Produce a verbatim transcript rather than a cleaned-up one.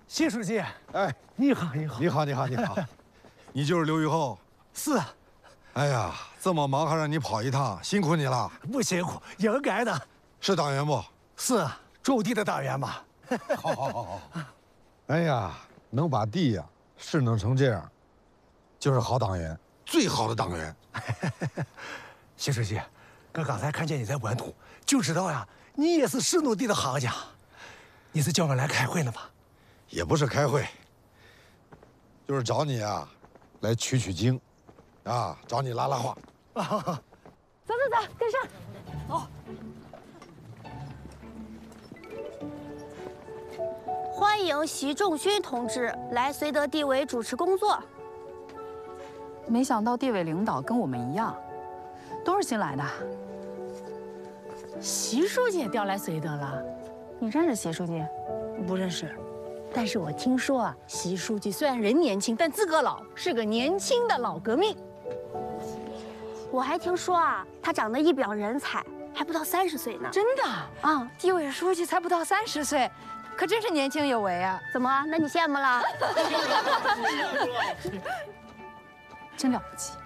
习书记， 哎， 你好，你好， 你好，你好，你好，你就是刘玉厚。 是。 哎呀，这么忙还让你跑一趟，辛苦你了。 不辛苦，应该的。 是党员不？ 是种地的党员嘛。 好，好，好，好。哎呀，能把地呀势弄成这样，就是好党员，最好的党员。 习书记，我刚才看见你在关图，就知道呀，你也是势弄地的行家。你是叫我来开会了吗？ 也不是开会，就是找你啊，来取取经，啊，找你拉拉话。 走走走，跟上。 走。 欢迎习仲勋同志来绥德地委主持工作。 没想到地委领导跟我们一样，都是新来的。 习书记也调来绥德了， 你认识习书记？ 不认识，但是我听说啊，习书记虽然人年轻，但资格老，是个年轻的老革命。 我还听说啊，他长得一表人才，还不到三十岁呢。 真的啊， 地委书记才不到三十岁，可真是年轻有为啊！ 怎么？那你羡慕了？ 真了不起。